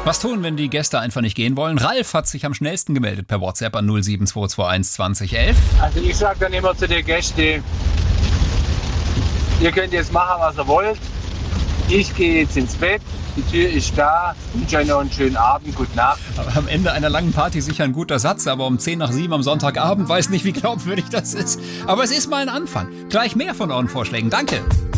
Was tun, wenn die Gäste einfach nicht gehen wollen? Ralf hat sich am schnellsten gemeldet per WhatsApp an 07221 2011. Also ich sage dann immer zu den Gästen, ihr könnt jetzt machen, was ihr wollt. Ich gehe jetzt ins Bett, die Tür ist da, wünsche euch noch einen schönen Abend, gute Nacht. Am Ende einer langen Party sicher ein guter Satz, aber um 10 nach 7 am Sonntagabend weiß nicht, wie glaubwürdig das ist. Aber es ist mal ein Anfang. Gleich mehr von euren Vorschlägen. Danke.